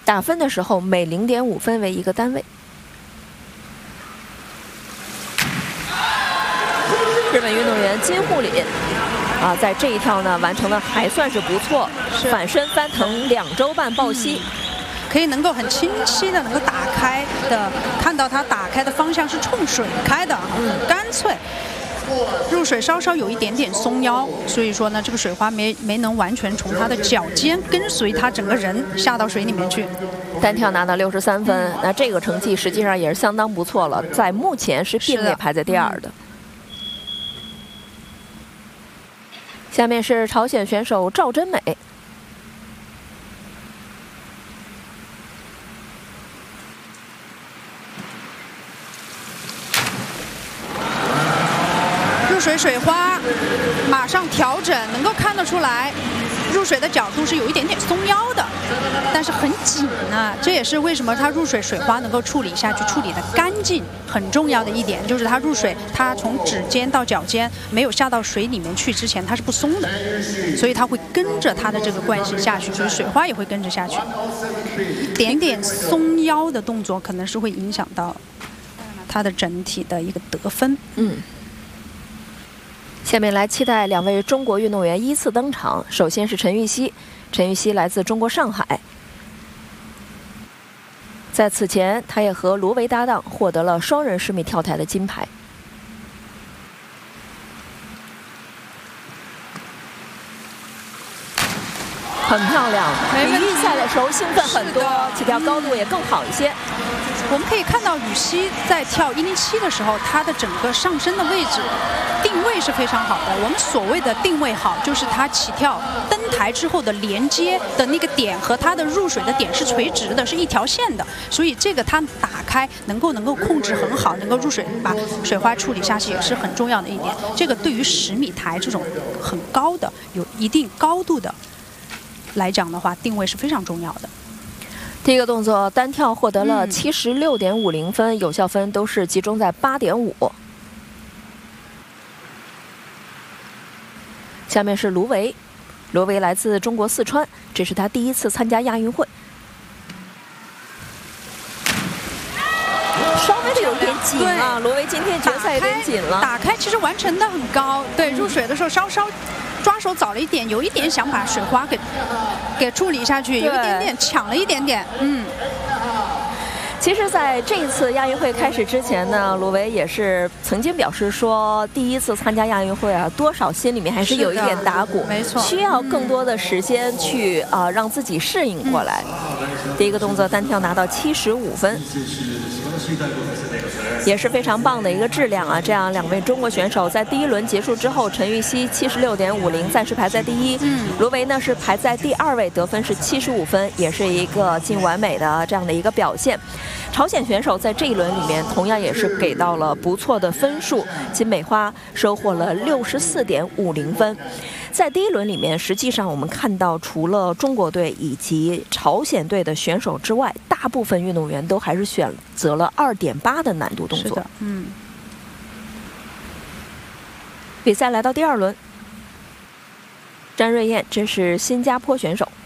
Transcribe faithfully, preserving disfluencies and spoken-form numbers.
打分的时候每零点五分为一个单位。日本运动员金护理啊，在这一跳呢完成的还算是不错，反身翻腾两周半抱膝。嗯可以能够很清晰的能够打开的看到它打开的方向是冲水开的，嗯，干脆。入水稍稍有一点点松腰，所以说呢，这个水花没没能完全从它的脚尖跟随它整个人下到水里面去。 单跳拿到六十三分，嗯、那这个成绩实际上也是相当不错了，在目前是并列排在第二的。嗯、下面是朝鲜选手赵真美。 水水花，马上调整，能够看得出来，入水的角度是有一点点松腰的，但是很紧啊。这也是为什么它入水水花能够处理下去，处理的干净，很重要的一点就是它入水，它从指尖到脚尖没有下到水里面去之前，它是不松的，所以它会跟着它的这个惯性下去，所以水花也会跟着下去。一点点松腰的动作可能是会影响到它的整体的一个得分。嗯。 下面来期待两位中国运动员依次登场。首先是陈芋汐，陈芋汐来自中国上海。在此前，他也和卢维搭档获得了双人十米跳台的金牌。很漂亮，比预赛的时候兴奋很多，起跳高度也更好一些。 我们可以看到雨熙在跳一零七的时候，她的整个上身的位置定位是非常好的。我们所谓的定位好，就是她起跳登台之后的连接的那个点和她的入水的点是垂直的，是一条线的。所以这个她打开能够能够控制很好，能够入水把水花处理下去也是很重要的一点。这个对于十米台这种很高的、有一定高度的来讲的话，定位是非常重要的。 第一个动作单跳获得了七十六点五零分，嗯、有效分都是集中在八点五。下面是卢维，卢维来自中国四川，这是他第一次参加亚运会。稍微的有点紧啊，卢维今天决赛有点紧了。 打开其实完成的很高，对，入水的时候稍稍。 抓手早了一点，有一点想把水花给给处理下去，有一点点抢了一点点，嗯。 其实，在这一次亚运会开始之前呢，卢维也是曾经表示说，第一次参加亚运会啊，多少心里面还是有一点打鼓， 没错， 需要更多的时间去啊、呃、让自己适应过来。嗯、第一个动作单跳拿到七十五分。 也是非常棒的一个质量啊！这样两位中国选手在第一轮结束之后，陈芋汐七十六点五零暂时排在第一，嗯，卢维呢是排在第二位，得分是七十五分，也是一个近完美的这样的一个表现。朝鲜选手在这一轮里面同样也是给到了不错的分数，金美花收获了六十四点五零分。 在第一轮里面，实际上我们看到，除了中国队以及朝鲜队的选手之外，大部分运动员都还是选择了二点八的难度动作。 嗯。 比赛来到第二轮，詹瑞燕，这是新加坡选手。